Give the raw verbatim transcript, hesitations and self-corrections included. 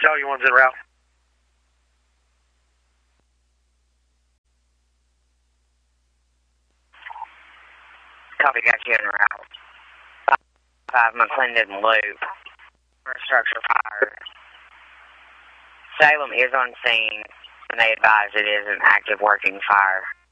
all your ones en route. Copy, got you en route. Five McClendon Loop. Structure fire. Salem is on scene, and they advise it is an active working fire.